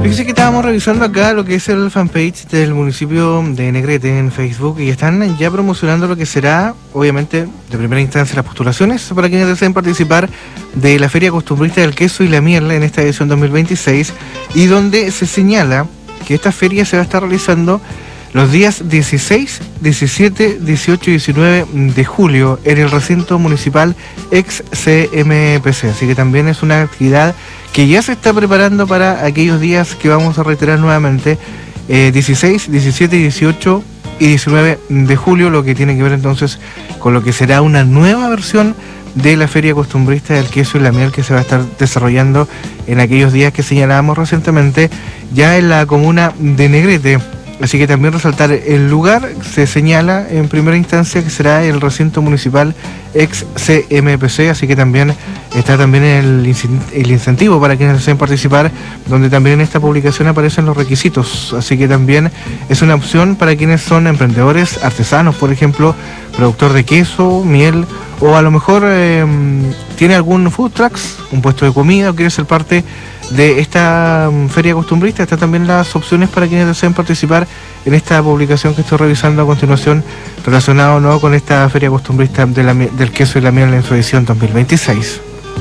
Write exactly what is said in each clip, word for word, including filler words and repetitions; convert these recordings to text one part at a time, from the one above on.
Fíjese que estábamos revisando acá lo que es el fanpage del municipio de Negrete en Facebook y están ya promocionando lo que será, obviamente, de primera instancia las postulaciones para quienes deseen participar de la Feria Costumbrista del Queso y la Miel en esta edición dos mil veintiséis, y donde se señala que esta feria se va a estar realizando los días dieciséis, diecisiete, dieciocho y diecinueve de julio en el recinto municipal ex C M P C. Así que también es una actividad que ya se está preparando para aquellos días que vamos a reiterar nuevamente, eh, dieciséis, diecisiete, dieciocho y diecinueve de julio, lo que tiene que ver entonces con lo que será una nueva versión de la Feria Costumbrista del Queso y la Miel, que se va a estar desarrollando en aquellos días que señalábamos recientemente ya en la comuna de Negrete. Así que también resaltar el lugar, se señala en primera instancia que será el recinto municipal ex C M P C, así que también está también el, el incentivo para quienes deseen participar, donde también en esta publicación aparecen los requisitos, así que también es una opción para quienes son emprendedores, artesanos, por ejemplo, productor de queso, miel, o a lo mejor eh, tiene algún food trucks, un puesto de comida, o quiere ser parte de esta um, feria costumbrista. Están también las opciones para quienes deseen participar en esta publicación que estoy revisando a continuación, relacionado ¿no? con esta feria costumbrista de la, del queso y la miel en su edición dos mil veintiséis.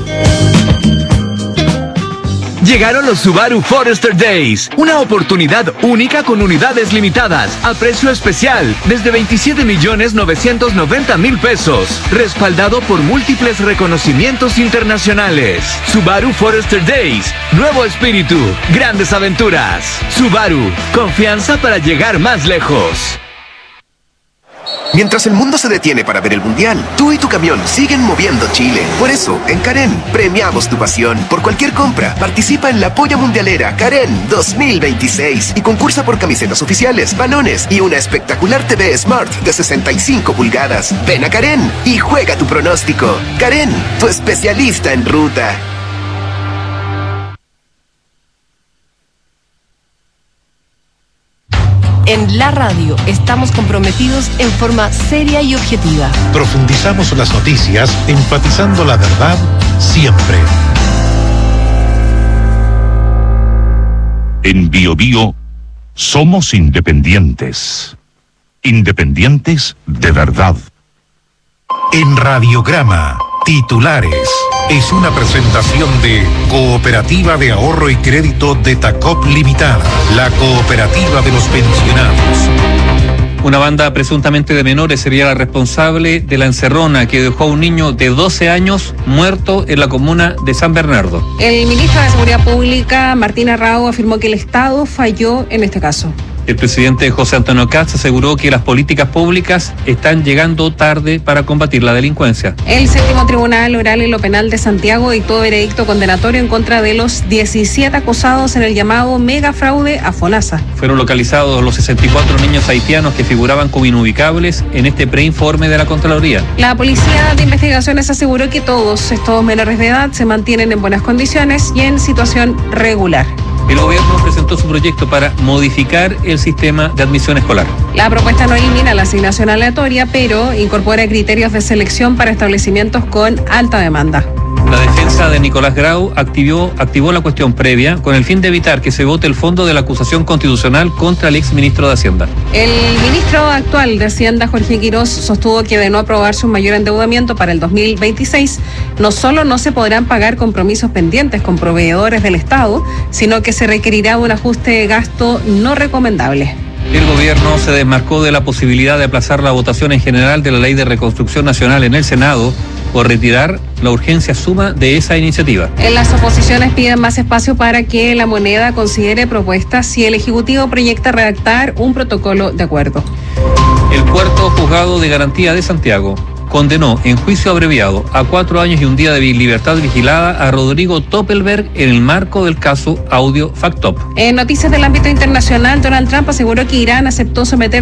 Llegaron los Subaru Forester Days, una oportunidad única con unidades limitadas, a precio especial, desde veintisiete millones novecientos noventa mil pesos, respaldado por múltiples reconocimientos internacionales. Subaru Forester Days, nuevo espíritu, grandes aventuras. Subaru, confianza para llegar más lejos. Mientras el mundo se detiene para ver el Mundial, tú y tu camión siguen moviendo Chile. Por eso, en Karen, premiamos tu pasión. Por cualquier compra, participa en la Polla Mundialera Karen dos mil veintiséis y concursa por camisetas oficiales, balones y una espectacular T V Smart de sesenta y cinco pulgadas. Ven a Karen y juega tu pronóstico. Karen, tu especialista en ruta. En la radio estamos comprometidos en forma seria y objetiva. Profundizamos las noticias, enfatizando la verdad siempre. En Bio Bio somos independientes. Independientes de verdad. En Radiograma, titulares. Es una presentación de Cooperativa de Ahorro y Crédito de Tacop Limitada, la cooperativa de los pensionados. Una banda presuntamente de menores sería la responsable de la encerrona que dejó a un niño de doce años muerto en la comuna de San Bernardo. El ministro de Seguridad Pública, Martín Arrao, afirmó que el Estado falló en este caso. El presidente José Antonio Kast aseguró que las políticas públicas están llegando tarde para combatir la delincuencia. El séptimo Tribunal Oral en lo Penal de Santiago dictó veredicto condenatorio en contra de los diecisiete acusados en el llamado megafraude a FONASA. Fueron localizados los sesenta y cuatro niños haitianos que figuraban como inubicables en este preinforme de la Contraloría. La Policía de Investigaciones aseguró que todos estos menores de edad se mantienen en buenas condiciones y en situación regular. El gobierno presentó su proyecto para modificar el sistema de admisión escolar. La propuesta no elimina la asignación aleatoria, pero incorpora criterios de selección para establecimientos con alta demanda. La defensa de Nicolás Grau activó, activó la cuestión previa con el fin de evitar que se vote el fondo de la acusación constitucional contra el exministro de Hacienda. El ministro actual de Hacienda, Jorge Quirós, sostuvo que de no aprobarse un mayor endeudamiento para el dos mil veintiséis, no solo no se podrán pagar compromisos pendientes con proveedores del Estado, sino que se requerirá un ajuste de gasto no recomendable. El gobierno se desmarcó de la posibilidad de aplazar la votación en general de la Ley de Reconstrucción Nacional en el Senado por retirar la urgencia suma de esa iniciativa. En las oposiciones piden más espacio para que la moneda considere propuestas si el Ejecutivo proyecta redactar un protocolo de acuerdo. El Cuarto Juzgado de Garantía de Santiago condenó en juicio abreviado a cuatro años y un día de libertad vigilada a Rodrigo Toppelberg en el marco del caso Audio Factop. En noticias del ámbito internacional, Donald Trump aseguró que Irán aceptó someter